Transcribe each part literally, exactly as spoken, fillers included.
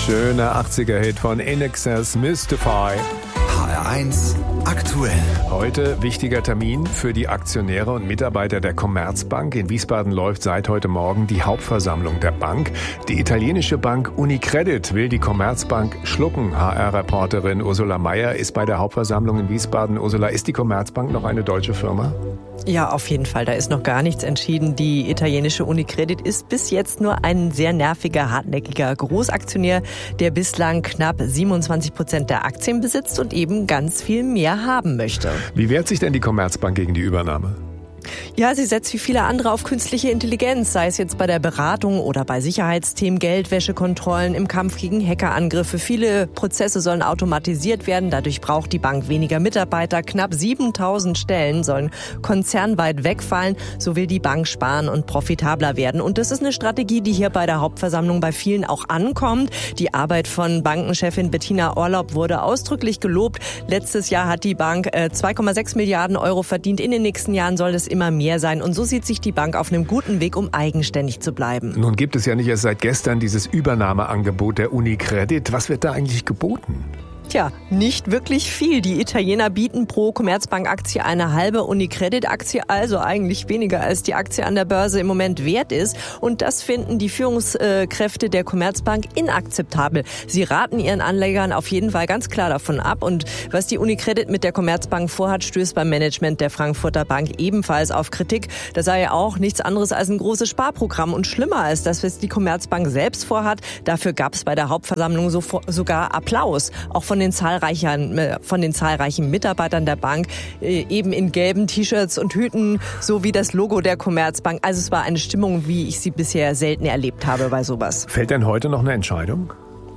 Schöner achtziger-Hit von I N X S, Mystify. H R eins aktuell. Heute wichtiger Termin für die Aktionäre und Mitarbeiter der Commerzbank. In Wiesbaden läuft seit heute Morgen die Hauptversammlung der Bank. Die italienische Bank Unicredit will die Commerzbank schlucken. H R-Reporterin Ursula Meier ist bei der Hauptversammlung in Wiesbaden. Ursula, ist die Commerzbank noch eine deutsche Firma? Ja, auf jeden Fall. Da ist noch gar nichts entschieden. Die italienische Unicredit ist bis jetzt nur ein sehr nerviger, hartnäckiger Großaktionär, der bislang knapp siebenundzwanzig Prozent der Aktien besitzt und eben ganz viel mehr haben möchte. Wie wehrt sich denn die Commerzbank gegen die Übernahme? Ja, sie setzt wie viele andere auf künstliche Intelligenz, sei es jetzt bei der Beratung oder bei Sicherheitsthemen, Geldwäschekontrollen, im Kampf gegen Hackerangriffe. Viele Prozesse sollen automatisiert werden, dadurch braucht die Bank weniger Mitarbeiter. Knapp siebentausend Stellen sollen konzernweit wegfallen. So will die Bank sparen und profitabler werden. Und das ist eine Strategie, die hier bei der Hauptversammlung bei vielen auch ankommt. Die Arbeit von Bankenchefin Bettina Orlopp wurde ausdrücklich gelobt. Letztes Jahr hat die Bank zwei Komma sechs Milliarden Euro verdient. In den nächsten Jahren soll es immer mehr sein. Und so sieht sich die Bank auf einem guten Weg, um eigenständig zu bleiben. Nun gibt es ja nicht erst seit gestern dieses Übernahmeangebot der Unicredit. Was wird da eigentlich geboten? Tja, nicht wirklich viel. Die Italiener bieten pro Commerzbank-Aktie eine halbe Unicredit-Aktie, also eigentlich weniger als die Aktie an der Börse im Moment wert ist. Und das finden die Führungskräfte der Commerzbank inakzeptabel. Sie raten ihren Anlegern auf jeden Fall ganz klar davon ab. Und was die Unicredit mit der Commerzbank vorhat, stößt beim Management der Frankfurter Bank ebenfalls auf Kritik. Das sei ja auch nichts anderes als ein großes Sparprogramm. Und schlimmer als das, was die Commerzbank selbst vorhat, dafür gab es bei der Hauptversammlung so, sogar Applaus. Auch von den zahlreichen, von den zahlreichen Mitarbeitern der Bank, eben in gelben T-Shirts und Hüten, so wie das Logo der Commerzbank. Also es war eine Stimmung, wie ich sie bisher selten erlebt habe bei sowas. Fällt denn heute noch eine Entscheidung?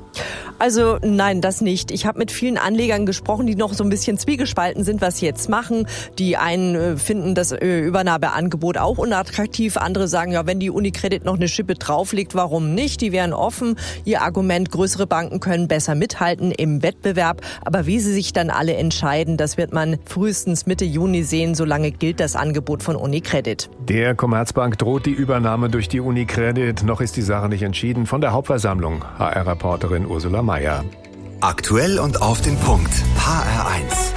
Also nein, das nicht. Ich habe mit vielen Anlegern gesprochen, die noch so ein bisschen zwiegespalten sind, was sie jetzt machen. Die einen finden das Übernahmeangebot auch unattraktiv. Andere sagen, ja, wenn die Unicredit noch eine Schippe drauflegt, warum nicht? Die wären offen. Ihr Argument, größere Banken können besser mithalten im Wettbewerb. Aber wie sie sich dann alle entscheiden, das wird man frühestens Mitte Juni sehen. Solange gilt das Angebot von Unicredit. Der Commerzbank droht die Übernahme durch die Unicredit. Noch ist die Sache nicht entschieden. Von der Hauptversammlung, H R-Reporterin Ursula Meier. Aktuell und auf den Punkt. H R eins.